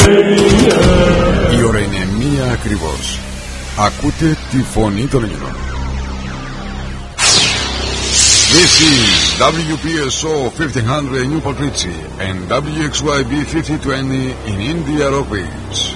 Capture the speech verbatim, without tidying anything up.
Η ώρα είναι μία ακριβώς. Ακούτε τη φωνή των Ελλήνων. This is W P S O fifteen hundred in Newport Richie and W X Y B fifty twenty in India Rock Beach.